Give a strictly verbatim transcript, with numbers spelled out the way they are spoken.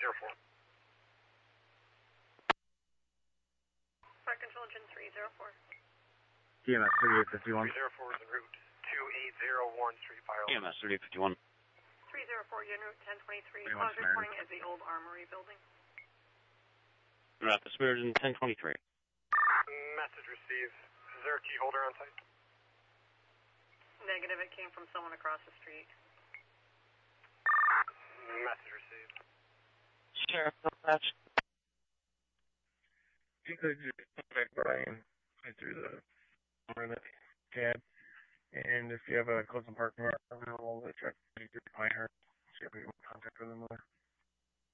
zero four. Fire Control, engine three zero four. T M S thirty-eight fifty-one. three zero four is en route to eight zero one Street Fire. T M S thirty-eight fifty-one. three zero four, en route ten twenty-three. Anyone Cause reporting is the old Armory building. Route the Spirit in ten twenty-three. Message received. Is there a key holder on site? Negative, it came from someone across the street. Message received. Sheriff, dispatch. If you could just contact Brian through the number in the tab, and if you have a close parking lot available, the truck, you could find her. See if we can contact with them there.